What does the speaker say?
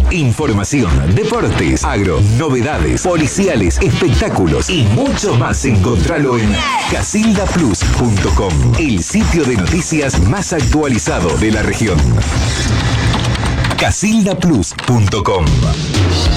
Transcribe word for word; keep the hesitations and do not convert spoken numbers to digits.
Información, deportes, agro, novedades, policiales, espectáculos y mucho más. Encontralo en casilda plus punto com, el sitio de noticias más actualizado de la región. casilda plus punto com